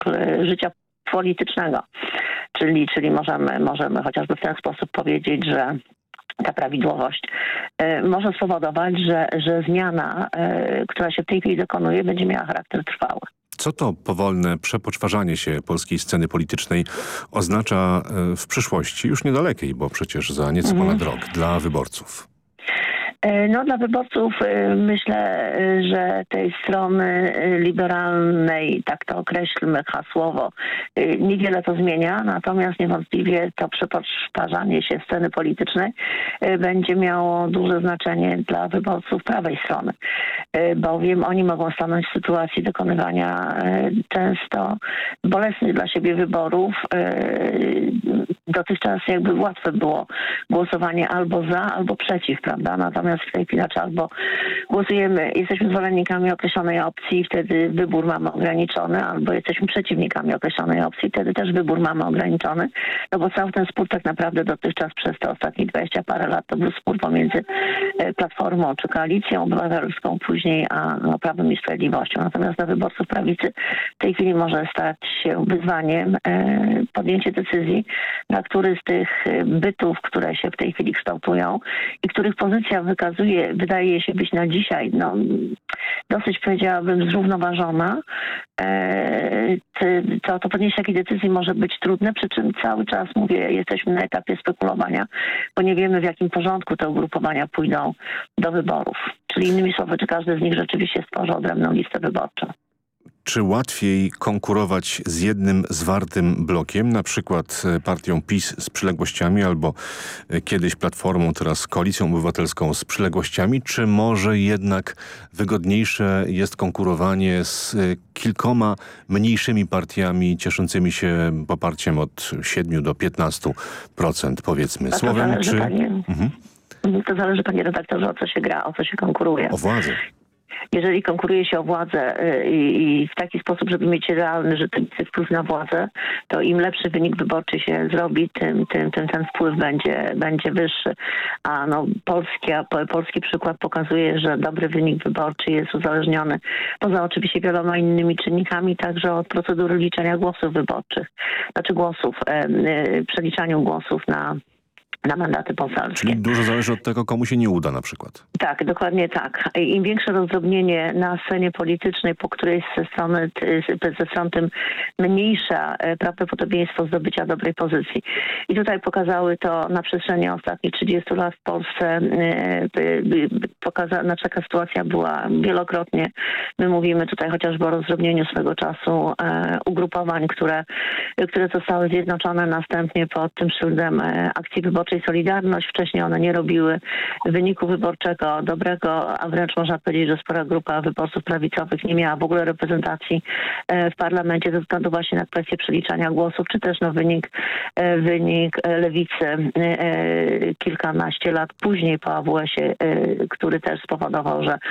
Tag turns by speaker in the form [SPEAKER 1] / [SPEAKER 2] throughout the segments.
[SPEAKER 1] życia politycznego. Czyli możemy chociażby w ten sposób powiedzieć, że ta prawidłowość może spowodować, że zmiana, która się w tej chwili dokonuje, będzie miała charakter trwały.
[SPEAKER 2] Co to powolne przepoczwarzanie się polskiej sceny politycznej oznacza w przyszłości, już niedalekiej, bo przecież za nieco ponad rok, dla wyborców?
[SPEAKER 1] No dla wyborców myślę, że tej strony liberalnej, tak to określmy hasłowo, niewiele to zmienia, natomiast niewątpliwie to przepoczwarzanie się sceny politycznej będzie miało duże znaczenie dla wyborców prawej strony, bowiem oni mogą stanąć w sytuacji dokonywania często bolesnych dla siebie wyborów. Dotychczas jakby łatwe było głosowanie albo za, albo przeciw, prawda? Natomiast w tej chwili albo głosujemy, jesteśmy zwolennikami określonej opcji, wtedy wybór mamy ograniczony, albo jesteśmy przeciwnikami określonej opcji, wtedy też wybór mamy ograniczony, no bo cały ten spór tak naprawdę dotychczas przez te ostatnie 20 parę lat to był spór pomiędzy Platformą czy Koalicją Obywatelską, później a Prawem i Sprawiedliwością. Natomiast dla wyborców prawicy w tej chwili może stać się wyzwaniem podjęcie decyzji, na który z tych bytów, które się w tej chwili kształtują i których pozycja wydaje się być na dzisiaj dosyć, powiedziałabym, zrównoważona, to podjęcie takiej decyzji może być trudne, przy czym cały czas, mówię, jesteśmy na etapie spekulowania, bo nie wiemy, w jakim porządku te ugrupowania pójdą do wyborów. Czyli innymi słowy, czy każdy z nich rzeczywiście stworzy odrębną listę wyborczą.
[SPEAKER 2] Czy łatwiej konkurować z jednym zwartym blokiem, na przykład partią PiS z przyległościami albo kiedyś Platformą, teraz Koalicją Obywatelską z przyległościami, czy może jednak wygodniejsze jest konkurowanie z kilkoma mniejszymi partiami cieszącymi się poparciem od 7 do 15%, powiedzmy? Słowem, czy...
[SPEAKER 1] To zależy, panie redaktorze, o co się gra, o co się konkuruje.
[SPEAKER 2] O władzę.
[SPEAKER 1] Jeżeli konkuruje się o władzę i w taki sposób, żeby mieć realny, rzeczywisty wpływ na władzę, to im lepszy wynik wyborczy się zrobi, tym ten wpływ będzie wyższy. A polski przykład pokazuje, że dobry wynik wyborczy jest uzależniony, poza oczywiście wieloma innymi czynnikami, także od procedury liczenia głosów wyborczych. Znaczy przeliczaniu głosów na mandaty poselskie.
[SPEAKER 2] Czyli dużo zależy od tego, komu się nie uda na przykład.
[SPEAKER 1] Tak, dokładnie tak. Im większe rozdrobnienie na scenie politycznej, po której ze stron tym mniejsza prawdopodobieństwo zdobycia dobrej pozycji. I tutaj pokazały to na przestrzeni ostatnich 30 lat w Polsce. Taka sytuacja była wielokrotnie. My mówimy tutaj chociażby o rozdrobnieniu swego czasu ugrupowań, które zostały zjednoczone następnie pod tym szyldem akcji wyborczej Solidarność. Wcześniej one nie robiły wyniku wyborczego dobrego, a wręcz można powiedzieć, że spora grupa wyborców prawicowych nie miała w ogóle reprezentacji w parlamencie ze względu właśnie na kwestię przeliczania głosów, czy też wynik Lewicy kilkanaście lat później po AWS-ie, który też spowodował, że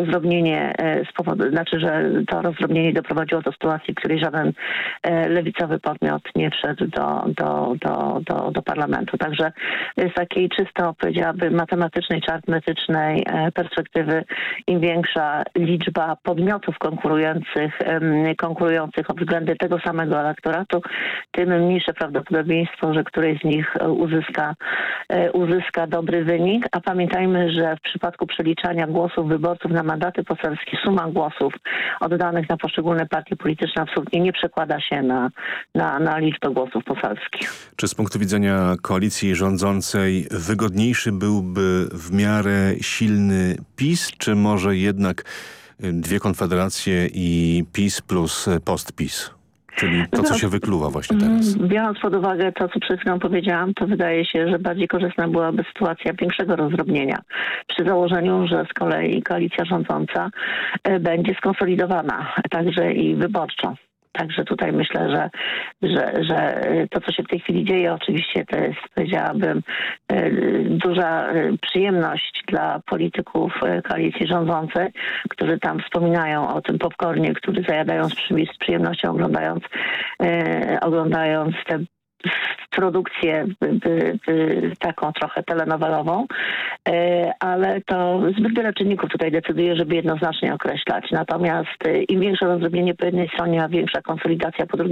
[SPEAKER 1] że to rozdrobnienie doprowadziło do sytuacji, w której żaden lewicowy podmiot nie wszedł do parlamentu. Także z takiej czysto, powiedziałabym, matematycznej czy arytmetycznej perspektywy, im większa liczba podmiotów konkurujących o względy tego samego elektoratu, tym mniejsze prawdopodobieństwo, że któryś z nich uzyska dobry wynik. A pamiętajmy, że w przypadku przeliczania głosów wyborców na mandaty poselskie suma głosów oddanych na poszczególne partie polityczne absolutnie nie przekłada się na liczbę głosów poselskich.
[SPEAKER 2] Czy z punktu widzenia koalicji rządzącej wygodniejszy byłby w miarę silny PiS, czy może jednak dwie konfederacje i PiS plus post-PiS? Czyli to, co się wykluwa właśnie teraz.
[SPEAKER 1] Biorąc pod uwagę to, co przed chwilą powiedziałam, to wydaje się, że bardziej korzystna byłaby sytuacja większego rozdrobnienia. Przy założeniu, że z kolei koalicja rządząca będzie skonsolidowana, także i wyborczo. Także tutaj myślę, że to, co się w tej chwili dzieje, oczywiście to jest, powiedziałabym, duża przyjemność dla polityków koalicji rządzącej, którzy tam wspominają o tym popcornie, który zajadają z przyjemnością oglądając te produkcję taką trochę telenowelową, ale to zbyt wiele czynników tutaj decyduje, żeby jednoznacznie określać. Natomiast im większe rozdrobnienie po jednej stronie, a większa konsolidacja po drugiej